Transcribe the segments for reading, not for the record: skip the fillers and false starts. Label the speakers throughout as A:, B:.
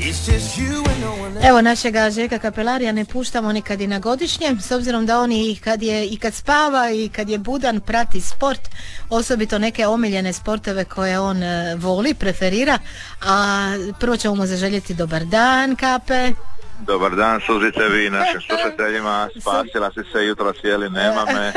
A: Evo našega Željka Kapelarija ne puštamo nikad i na godišnje, s obzirom da on i kad spava i kad je budan prati sport, osobito neke omiljene sportove koje on voli, preferira. A prvo ćemo mu zaželjeti dobar dan, Kape.
B: Dobar dan, Suzice, vi našim slušateljima, spasila si se, jutro sjeli, nema me,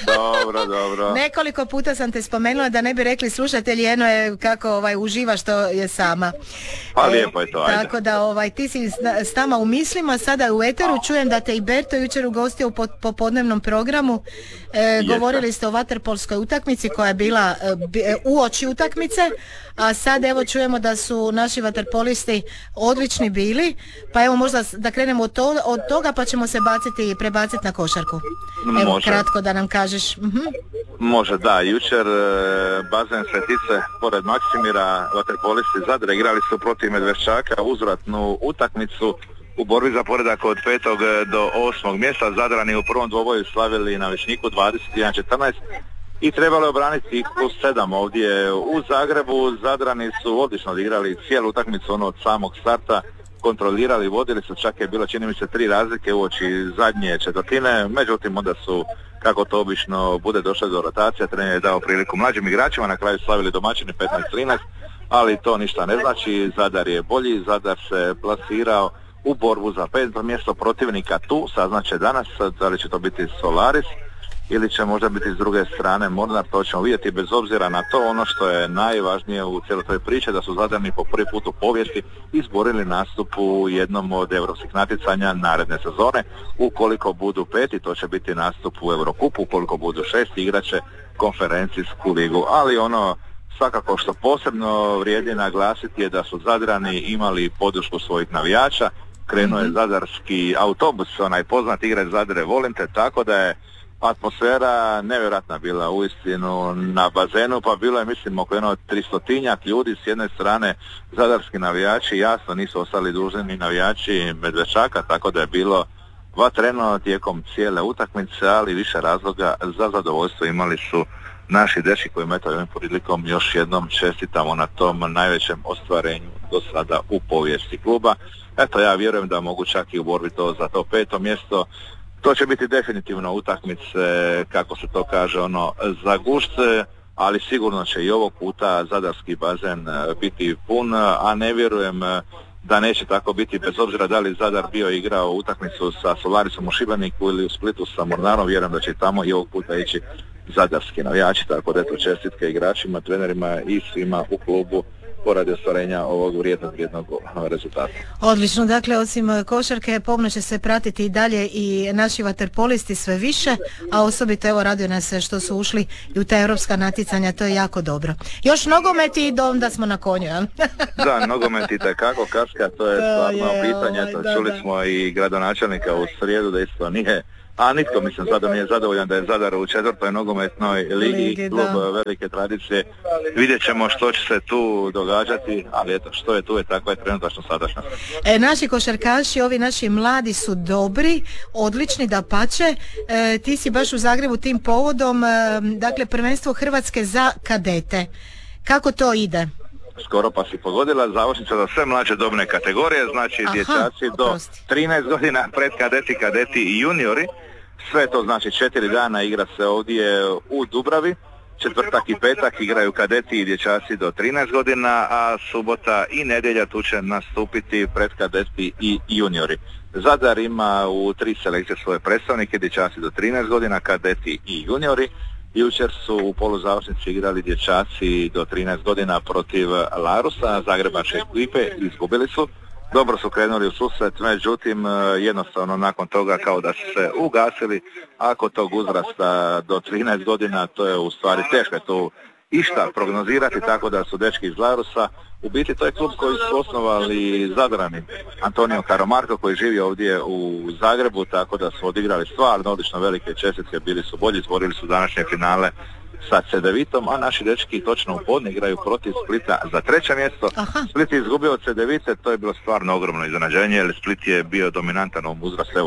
B: dobro.
A: Nekoliko puta sam te spomenula da ne bi rekli slušatelji, eno je kako uživa što je sama.
B: Pa lijepo je to, ajde.
A: Tako da ti si s nama u mislima, sada u eteru, čujem da te i Berto jučer ugostio u popodnevnom programu, govorili ste o vaterpolskoj utakmici koja je bila uoči utakmice, a sad evo čujemo da su naši vaterpolisti odlični bili, pa evo možda da krenemo od toga pa ćemo se prebaciti na košarku. Evo može. Kratko da nam kažeš.
B: Može, da, jučer bazen Svetice pored Maksimira, vaterpolisti Zadra igrali su protiv Medveščaka uzvratnu utakmicu u borbi za poredak od 5. do 8. mjesta. Zadrani u prvom dvoboju slavili na Višnjiku 21-14 i trebalo je obraniti +7 ovdje u Zagrebu. Zadrani su odlično odigrali cijelu utakmicu, od samog starta kontrolirali, vodili su, čak je bilo čini mi se 3 razlike uoči zadnje četvrtine, međutim onda su, kako to obično bude, došlo do rotacija, trener je dao priliku mlađim igračima, na kraju slavili domaćini 15-13, ali to ništa ne znači, Zadar je bolji, Zadar se plasirao u borbu za 5. mjesto protivnika tu, saznaće danas, da li će to biti Solaris ili će možda biti s druge strane Mornar, to ćemo vidjeti. Bez obzira na to, ono što je najvažnije u cijeloj toj priči, da su Zadrani po prvi put u povijesti izborili nastup u jednom od europskih natjecanja naredne sezone. Ukoliko budu 5, to će biti nastup u Eurokupu, ukoliko budu 6, igraće konferencijsku ligu. Ali ono svakako što posebno vrijedi naglasiti je da su Zadrani imali podršku svojih navijača. Krenuo je zadarski autobus, onaj poznat igrač Zadre volim te, tako da je atmosfera nevjerojatna bila uistinu na bazenu, pa bilo je mislim oko 300 ljudi, s jedne strane zadarski navijači, jasno nisu ostali dužni ni navijači Medveščaka, tako da je bilo vatreno tijekom cijele utakmice, ali više razloga za zadovoljstvo imali su naši dečki koji ovim prilikom još jednom čestitamo na tom najvećem ostvarenju do sada u povijesti kluba. Eto, ja vjerujem da mogu čak i u borbi za to 5. mjesto. To će biti definitivno utakmice, kako se to kaže, za gušt, ali sigurno će i ovog puta zadarski bazen biti pun, a ne vjerujem da neće tako biti, bez obzira da li Zadar bio igrao utakmicu sa Solarisom u Šibeniku ili u Splitu sa Mornarom, vjerujem da će tamo i ovog puta ići zadarski navijači, tako da eto čestitke igračima, trenerima i svima u klubu poradi ostvarenja ovog vrijednog rezultata.
A: Odlično, dakle osim košarke pomno će se pratiti i dalje i naši vaterpolisti sve više, a osobito evo raduje nas što su ušli i u ta europska natjecanja, to je jako dobro. Još nogomet i da smo na konju, jel?
B: Da, nogomet i tekako, kaška, to je stvarno pitanje, čuli smo i gradonačelnika u srijedu da isto nije, a nitko mislim nije zadovoljan da je Zadar u 4. nogometnoj ligi, klub velike tradicije. Vidjet ćemo što će se tu događati, ali eto, što je tu je takva je trenutačno sadašnjost.
A: Naši košarkaši, ovi naši mladi su dobri, odlični, dapače. Ti si baš u Zagrebu tim povodom, dakle prvenstvo Hrvatske za kadete. Kako to ide?
B: Skoro pa si pogodila, završnica za sve mlađe dobne kategorije, znači dječaci do 13 godina, predkadeti, kadeti i juniori. Sve to znači 4 dana igra se ovdje u Dubravi, četvrtak i petak igraju kadeti i dječaci do 13 godina, a subota i nedjelja tu će nastupiti predkadeti i juniori. Zadar ima u 3 selekcije svoje predstavnike, dječaci do 13 godina, kadeti i juniori. Jučer su u poluzavršnici igrali dječaci do 13 godina protiv Larusa, zagrebačke ekipe, izgubili su. Dobro su krenuli u susret, međutim jednostavno nakon toga kao da su se ugasili. Ako tog uzrasta do 13 godina, to je u stvari teško tu išta prognozirati, tako da su dečki iz Larusa. U biti to je klub koji su osnovali Zadrani, Antonio Karamarko, koji živi ovdje u Zagrebu, tako da su odigrali stvarno odlično velike čestitke, bili su bolji, izborili su današnje finale sa Cedevitom, a naši dečki točno u podne igraju protiv Splita za 3. mjesto. Split je izgubio od Cedevite, to je bilo stvarno ogromno iznenađenje, jer Split je bio dominantan u uzrastu. Evo,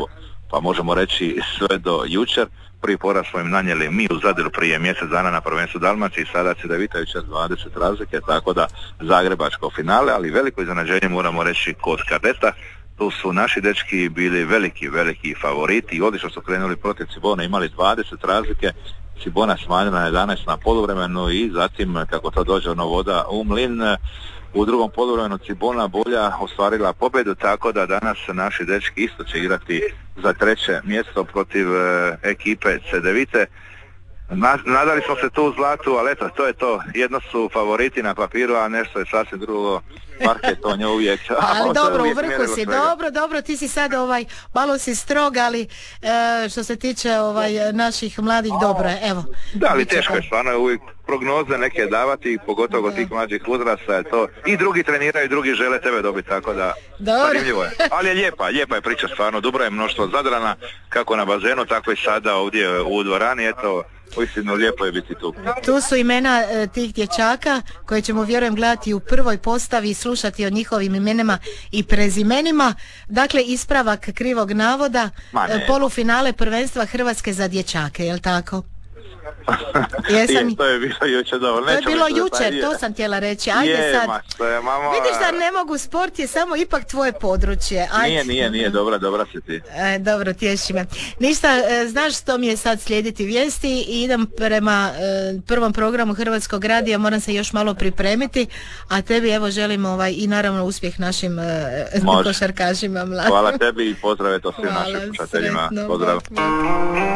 B: pa možemo reći sve do jučer. Prvi poraz smo im nanijeli mi u Zadru prije mjesec dana na prvenstvu Dalmacije i sada Cedevita jučer 20 razlike, tako da zagrebačko finale, ali veliko iznenađenje moramo reći kod kadeta. Tu su naši dečki bili veliki favoriti i odlično su krenuli protiv Cibone, imali 20 razlike, Cibona smanjena na 11 na poluvremenu i zatim kako to dođe ono voda u mlin, u drugom poluvremenu Cibona bolja ostvarila pobjedu, tako da danas naši dečki isto će igrati za treće mjesto protiv ekipe Cedevite. Nadali smo se tu u zlatu, ali eto, to je to. Jedno su favoriti na papiru, a nešto je sasvim drugo. Parket, on je uvijek...
A: Ali dobro, u vrhu si. Dobro, ti si sad malo si strog, ali što se tiče naših mladih, dobro je, evo.
B: Da, ali teško je stvarno uvijek prognoze neke davati, pogotovo tih mlađih uzrasta je to. I drugi treniraju, drugi žele tebe dobiti, tako da zanimljivo je. Ali je lijepa je priča stvarno, dobro je mnoštvo Zadrana, kako na bazenu, tako i sada ovdje u dvorani, eto, uistinu lijepo je biti tu.
A: Tu su imena tih dječaka koje ćemo vjerujem gledati u prvoj postavi i slušati o njihovim imenima i prezimenima. Dakle, ispravak krivog navoda, polufinale prvenstva Hrvatske za dječake, jel tako?
B: To je bilo jučer, dobro.
A: To je bilo jučer, to sam htjela reći. Ajde sad. Vidiš da ne mogu, sport je samo ipak tvoje područje. Ajde.
B: Nije, dobra si ti.
A: Dobro, tješi me. Ništa, znaš što mi je sad slijediti vijesti i idem prema prvom programu Hrvatskog radija, moram se još malo pripremiti, a tebi evo želim i naravno uspjeh našim košarkašima mladim.
B: Hvala tebi i pozdrav svim našim slušateljima. Pozdrav.